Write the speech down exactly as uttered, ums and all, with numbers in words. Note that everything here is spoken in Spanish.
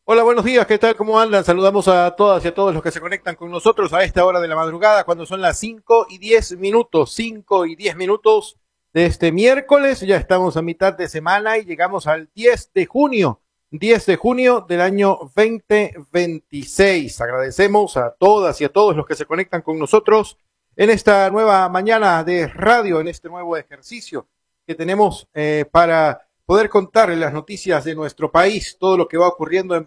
Hola, buenos días, ¿qué tal? ¿Cómo andan? Saludamos a todas y a todos los que se conectan con nosotros a esta hora de la madrugada, cuando son las cinco y diez minutos, cinco y diez minutos de este miércoles. Ya estamos a mitad de semana y llegamos al diez de junio, diez de junio del año dos mil veintiséis. Agradecemos a todas y a todos los que se conectan con nosotros en esta nueva mañana de radio, en este nuevo ejercicio que tenemos eh, para poder contarles las noticias de nuestro país, todo lo que va ocurriendo en